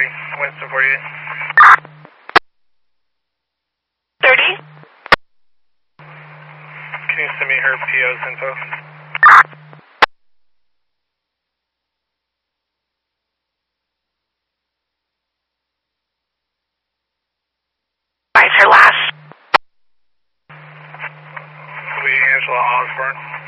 Winston 48. 30. Can you send me her PO's info? Why is her last? Will be Angela Osborne.